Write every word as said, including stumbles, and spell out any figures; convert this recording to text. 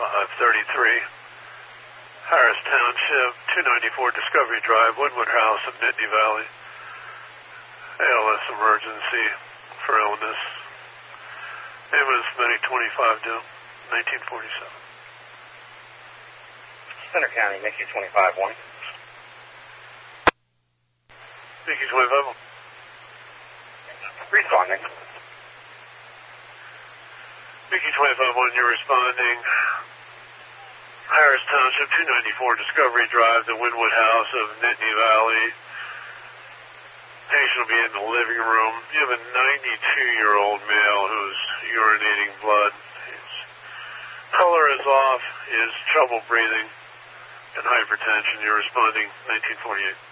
five thirty-three. Harris Township, two ninety-four Discovery Drive, Woodward House of Nittany Valley. A L S emergency for illness. Name was Betty twenty-five due, nineteen forty-seven. Center County, Mickey twenty-five one. Mickey twenty-five one. Responding. Mickey twenty-five one, you're responding. Harris Township, two ninety-four Discovery Drive, the Wynwood House of Nittany Valley. Patient will be in the living room. You have a ninety-two-year-old male who's urinating blood. His color is off. He has trouble breathing and hypertension. You're responding nineteen forty-eight.